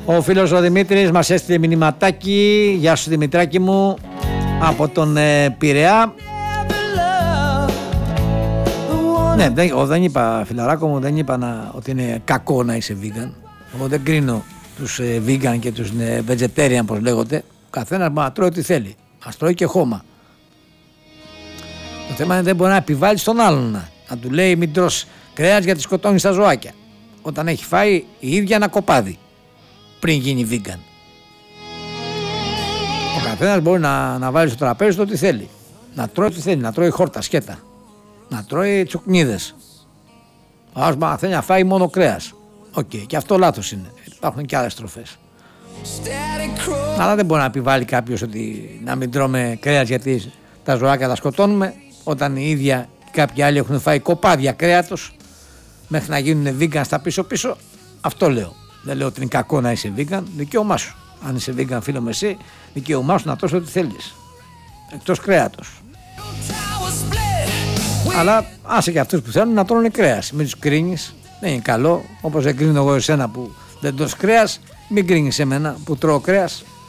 Ο φίλος ο Δημήτρης μας έστειλε μηνυματάκι. Γεια σου Δημητράκη μου, από τον Πειραιά. Ναι, δεν είπα, φιλαράκο μου, δεν είπα ότι είναι κακό να είσαι vegan. Εγώ δεν κρίνω τους vegan και τους vegetarian, πως λέγονται. Ο καθένας μπορεί να τρώει ό,τι θέλει. Ας τρώει και χώμα. Το θέμα είναι δεν μπορεί να επιβάλλει στον άλλον να του λέει μην τρως κρέας γιατί σκοτώνεις τα ζωάκια, όταν έχει φάει η ίδια ένα κοπάδι πριν γίνει vegan. Ο καθένας μπορεί να βάλει στο τραπέζι το ό,τι θέλει. Να τρώει ό,τι θέλει, να τρώει χόρτα, σκέτα, να τρώει τσουκνίδες. Ο άλλος μαθαίνει να φάει μόνο κρέας. Οκ, και αυτό λάθος είναι. Υπάρχουν και άλλες τροφές. Αλλά δεν μπορεί να επιβάλλει κάποιος ότι να μην τρώμε κρέας γιατί τα ζωάκια τα σκοτώνουμε, όταν οι ίδια και κάποιοι άλλοι έχουν φάει κοπάδια κρέατος μέχρι να γίνουν vegan στα πίσω-πίσω. Αυτό λέω. Δεν λέω ότι είναι κακό να είσαι vegan. Δικαίωμά σου. Αν είσαι vegan, φίλο με εσύ, δικαίωμά σου να τρως ό,τι θέλεις. Εκτός κρέατος. Αλλά άσε και αυτούς που θέλουν να τρώνε κρέας. Μην τους κρίνεις. Δεν είναι καλό. Όπως δεν κρίνω εγώ εσένα που δεν τρως κρέας, μην κρίνεις εμένα που τρώω κρέας.